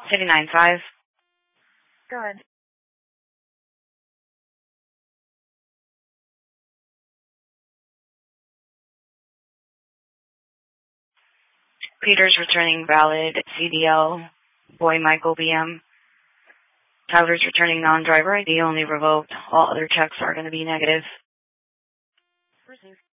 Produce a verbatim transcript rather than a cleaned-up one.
fifty-nine five. Go ahead. Peter's returning valid C D L. Boy Michael B M. Tyler's returning non-driver I D, only revoked. All other checks are going to be negative. Received.